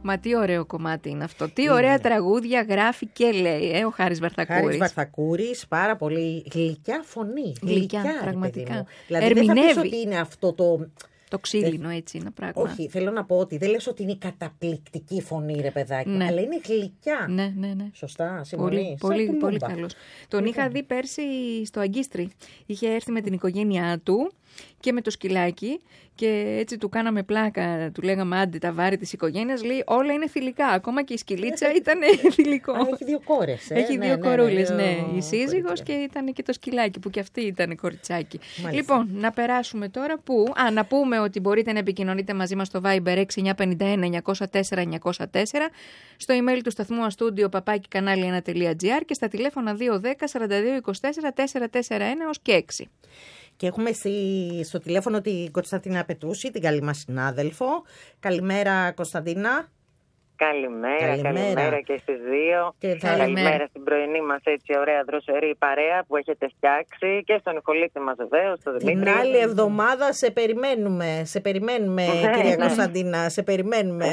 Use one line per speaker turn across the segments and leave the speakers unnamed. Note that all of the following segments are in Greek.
Μα τι ωραίο κομμάτι είναι αυτό. Τι ωραία τραγούδια γράφει και λέει ο Χάρης Βαρθακούρης.
Χάρης Βαρθακούρης, πάρα πολύ γλυκιά φωνή.
Γλυκιά, πραγματικά.
Δηλαδή δεν θα πεις ότι είναι αυτό
το ξύλινο έτσι είναι πράγμα.
Όχι, θέλω να πω ότι δεν λες ότι είναι η καταπληκτική φωνή, ρε παιδάκι, αλλά είναι γλυκιά.
Ναι.
Σωστά, συμφωνείς?
Πολύ καλός. Τον είχα δει πέρσι στο Αγκίστρι. Είχε έρθει με την οικογένειά του και με το σκυλάκι και έτσι του κάναμε πλάκα, του λέγαμε άντε τα βάρη της οικογένειας, λέει όλα είναι θηλυκά, ακόμα και η σκυλίτσα ήταν θηλυκό.
Έχει 2 κόρες.
Έχει 2 κορούλες, η σύζυγος και ήταν και το σκυλάκι που και αυτή ήταν κοριτσάκι. Μάλιστα. Λοιπόν, να περάσουμε τώρα που, να πούμε ότι μπορείτε να επικοινωνείτε μαζί μας στο Viber 6951-904-904, στο email του σταθμού αστούντιο @kanali1.gr και στα τηλέφωνα 210-4224-441 έως και 6.
Και έχουμε στο τηλέφωνο την Κωνσταντίνα Πετούση, την καλή μας συνάδελφο. Καλημέρα, Κωνσταντίνα.
Καλημέρα και στις δύο. Καλημέρα στην πρωινή μας έτσι ωραία δροσερή παρέα που έχετε φτιάξει και στον Ιχολίτη μας βεβαίως, στον Δημήτρη.
Την άλλη εβδομάδα σε περιμένουμε κυρία Κωνσταντίνα, σε περιμένουμε.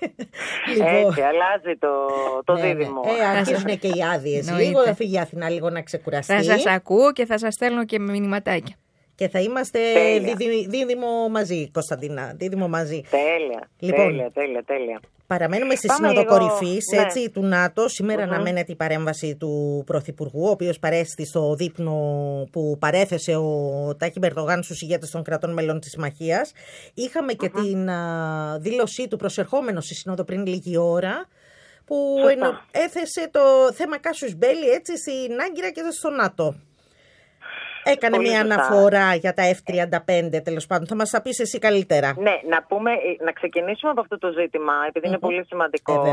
Έτσι, αλλάζει το δίδυμο.
Αρχίζουν και οι άδειες. Λίγο θα φύγει η Αθηνά λίγο να ξεκουραστεί.
Θα σας ακούω και θα σας στέλνω και με μηνυματάκια.
Και θα είμαστε δίδυμο μαζί, Κωνσταντίνα. Δίδυμο μαζί.
Τέλεια.
Παραμένουμε στη Σύνοδο Κορυφής του ΝΑΤΟ. Σήμερα αναμένεται η παρέμβαση του Πρωθυπουργού, ο οποίος παρέστη στο δείπνο που παρέθεσε ο Τάκη Ερντογάν στους ηγέτες των κρατών μελών της Συμμαχίας. Είχαμε και την δήλωσή του προσερχόμενο στη Σύνοδο πριν λίγη ώρα, που έθεσε το θέμα Κάσιους Μπέλι έτσι στην Άγκυρα και στο ΝΑΤΟ. Έκανε μια αναφορά για τα F-35, τέλος πάντων. Θα μας τα πεις εσύ καλύτερα.
Ναι, να ξεκινήσουμε από αυτό το ζήτημα, επειδή είναι πολύ σημαντικό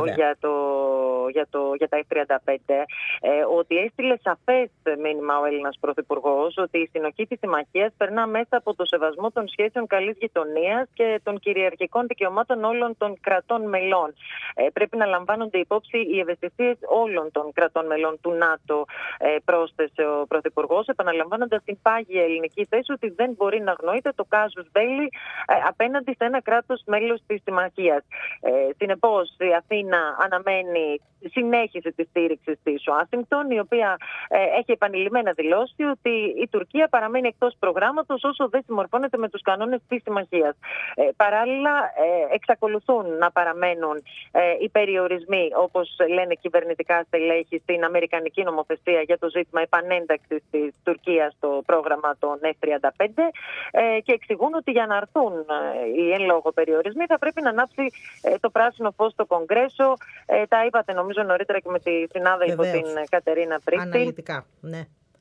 για τα F-35, ότι έστειλε σαφές μήνυμα ο Έλληνας Πρωθυπουργός ότι η συνοχή της συμμαχίας περνά μέσα από το σεβασμό των σχέσεων καλής γειτονίας και των κυριαρχικών δικαιωμάτων όλων των κρατών μελών. Πρέπει να λαμβάνονται υπόψη οι ευαισθησίες όλων των κρατών μελών του ΝΑΤΟ, πρόσθεσε ο Πρωθυπουργός, επαναλαμβάνοντας στην πάγια ελληνική θέση ότι δεν μπορεί να αγνοείται το casus belli απέναντι σε ένα κράτος μέλος της συμμαχίας. Συνεπώς, η Αθήνα αναμένει συνέχιση της στήριξης της Ουάσιγκτον, η οποία έχει επανειλημμένα δηλώσει ότι η Τουρκία παραμένει εκτός προγράμματος όσο δεν συμμορφώνεται με τους κανόνες της συμμαχίας. Παράλληλα, εξακολουθούν να παραμένουν οι περιορισμοί, όπως λένε κυβερνητικά στελέχη, στην αμερικανική νομοθεσία για το ζήτημα επανένταξης της Τουρκίας στο πρόγραμμα των F-35 και εξηγούν ότι για να αρθούν οι εν λόγω περιορισμοί θα πρέπει να ανάψει το πράσινο φως στο Κογκρέσο. Τα είπατε νομίζω νωρίτερα και με τη συνάδελφο την Κατερίνα Πρίτη.
Αναλυτικά, ναι.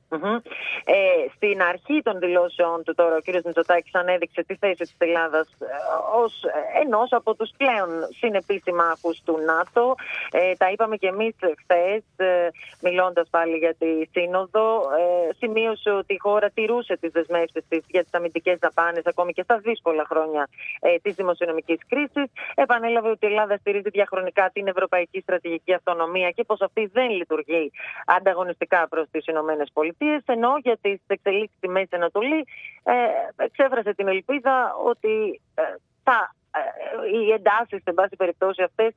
Στην αρχή των δηλώσεων του τώρα ο κ. Μητσοτάκης ανέδειξε τη θέση της Ελλάδας ως ενός από τους πλέον συνεπείς συμμάχους του ΝΑΤΟ. Τα είπαμε και εμείς χθες, μιλώντας πάλι για τη Σύνοδο. Σημείωσε ότι η χώρα τηρούσε τις δεσμεύσεις της για τις αμυντικές δαπάνες ακόμη και στα δύσκολα χρόνια της δημοσιονομικής κρίσης. Επανέλαβε ότι η Ελλάδα στηρίζει διαχρονικά την ευρωπαϊκή στρατηγική αυτονομία και πως αυτή δεν λειτουργεί ανταγωνιστικά προς τις ΗΠΑ. Ενώ για τις εξελίξεις στη Μέση Ανατολή εξέφρασε την ελπίδα ότι οι εντάσεις, σε πάση περιπτώσει αυτές,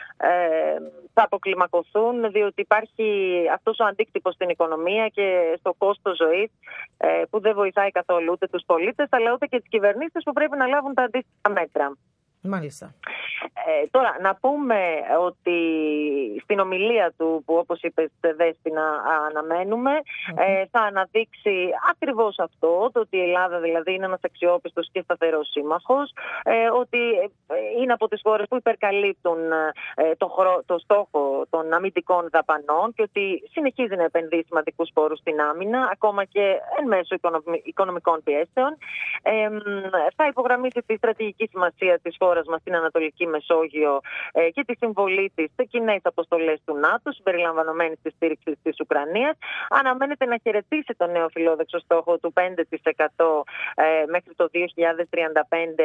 θα αποκλιμακωθούν, διότι υπάρχει αυτός ο αντίκτυπος στην οικονομία και στο κόστος ζωής που δεν βοηθάει καθόλου ούτε τους πολίτες, αλλά ούτε και τις κυβερνήσεις που πρέπει να λάβουν τα αντίστοιχα μέτρα.
Μάλιστα.
Τώρα, να πούμε ότι στην ομιλία του, που όπως είπες Δέσποινα αναμένουμε, θα αναδείξει ακριβώς αυτό, το ότι η Ελλάδα δηλαδή είναι ένας αξιόπιστος και σταθερός σύμμαχος, ότι είναι από τις χώρες που υπερκαλύπτουν το στόχο των αμυντικών δαπανών και ότι συνεχίζει να επενδύει σημαντικούς πόρους στην άμυνα, ακόμα και εν μέσω οικονομικών πιέσεων. Θα υπογραμμίσει τη στρατηγική σημασία της χώρας μας στην Ανατολική Μεσόγειο και τη συμβολή της σε κοινές αποστολές του ΝΑΤΟ, συμπεριλαμβανομένης της στήριξης της Ουκρανίας. Αναμένεται να χαιρετήσει τον νέο φιλόδοξο στόχο του 5% μέχρι το 2035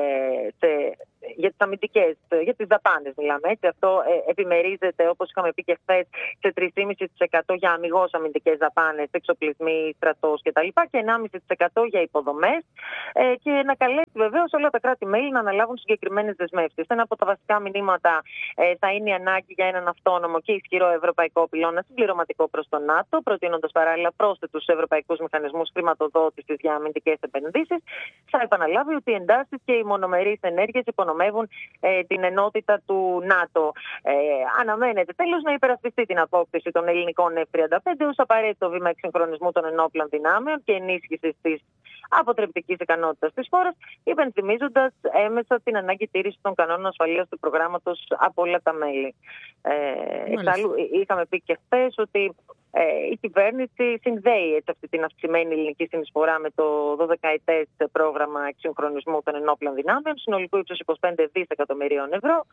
για τις αμυντικές, για τις δαπάνες μιλάμε έτσι. Αυτό επιμερίζεται, όπως είχαμε πει και χθες, σε 3,5% για αμιγώς αμυντικές δαπάνες, εξοπλισμοί, στρατός κτλ. Και 1,5% για υποδομές και να καλέσει βεβαίως όλα τα κράτη-μέλη να αναλάβουν συγκεκριμένες δεσμεύσεις. Ένα από τα βασικά μηνύματα θα είναι η ανάγκη για έναν αυτόνομο και ισχυρό ευρωπαϊκό πυλώνα συμπληρωματικό προς το ΝΑΤΟ, προτείνοντας παράλληλα πρόσθετους ευρωπαϊκούς μηχανισμούς χρηματοδότησης για αμυντικές επενδύσεις. Θα επαναλάβει ότι οι εντάσεις και οι μονομερείς ενέργειες υπονομεύουν την ενότητα του ΝΑΤΟ. Αναμένεται τέλος να υπερασπιστεί την απόκτηση των ελληνικών F-35 ως απαραίτητο βήμα εξυγχρονισμού των ενόπλων δυνάμεων και ενίσχυσης της αποτρεπτικής ικανότητας της χώρας, υπενθυμίζοντας έμεσα την ανάγκη τήρησης των κανόνων ασφαλείας του προγράμματος από όλα τα μέλη. Εξάλλου, είχαμε πει και χθες ότι η κυβέρνηση συνδέει αυτή την αυξημένη ελληνική συνεισφορά με το 12ετές πρόγραμμα εξυγχρονισμού των ενόπλων δυνάμεων, συνολικού ύψους 25 δισεκατομμυρίων ευρώ,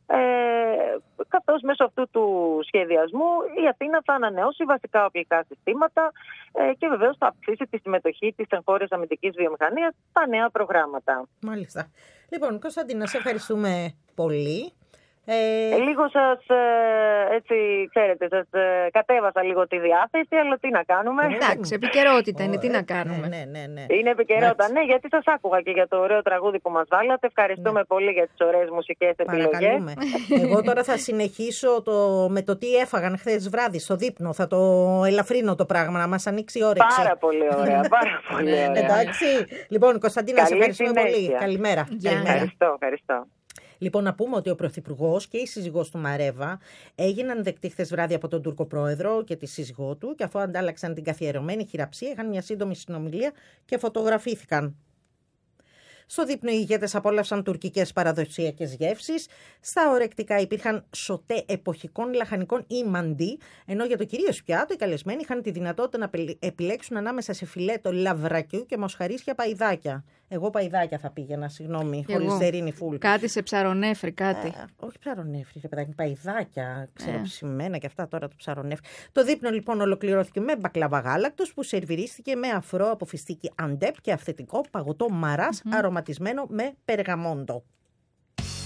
καθώς μέσω αυτού του σχεδιασμού η Αθήνα θα ανανεώσει βασικά οπλικά συστήματα και βεβαίως θα αυξήσει τη συμμετοχή της εγχώριας αμυντικής βιομηχανίας στα νέα προγράμματα.
Μάλιστα. Λοιπόν, Κωνσταντίνα, σε ευχαριστούμε πολύ.
Λίγο σας, έτσι ξέρετε, σας κατέβασα λίγο τη διάθεση, αλλά τι να κάνουμε.
Εντάξει, επικαιρότητα είναι, τι να κάνουμε.
Ναι.
Είναι επικαιρότητα, ναι, γιατί σας άκουγα και για το ωραίο τραγούδι που μας βάλατε. Ευχαριστούμε πολύ για τις ωραίες μουσικές επιλογές.
Εγώ τώρα θα συνεχίσω με το τι έφαγαν χθες βράδυ στο δείπνο. Θα το ελαφρύνω το πράγμα, να μας ανοίξει η όρεξη.
Πάρα πολύ ωραία, πάρα πολύ ωραία.
Εντάξει. Λοιπόν, Κωνσταντίνα, σε ευχαριστούμε πολύ. Καλημέρα.
Ευχαριστώ.
Λοιπόν, να πούμε ότι ο Πρωθυπουργός και η σύζυγός του Μαρέβα έγιναν δεκτοί χθες βράδυ από τον Τούρκο Πρόεδρο και τη σύζυγό του και αφού αντάλλαξαν την καθιερωμένη χειραψία, είχαν μια σύντομη συνομιλία και φωτογραφήθηκαν. Στο δείπνο οι ηγέτες απόλαυσαν τουρκικές παραδοσιακές γεύσεις. Στα ορεκτικά υπήρχαν σοτέ εποχικών λαχανικών ή μαντί, ενώ για το κυρίως πιάτο οι καλεσμένοι είχαν τη δυνατότητα να επιλέξουν ανάμεσα σε φιλέτο λαβρακιού και μοσχαρίσια παϊδάκια. Εγώ παϊδάκια θα πήγαινα, συγγνώμη, χωρίς ζερίνη φουλ.
Κάτι σε ψαρονέφρι, κάτι.
Όχι ψαρονέφρι, ρε παιδάκι, παϊδάκια, ξέρω ψημένα και αυτά τώρα το ψαρονέφρι. Το δείπνο λοιπόν ολοκληρώθηκε με μπακλαβά γάλακτος που σερβιρίστηκε με αφρό από φιστίκι αντέπ και αυθεντικό παγωτό μαράς αρωματισμένο με περγαμόντο.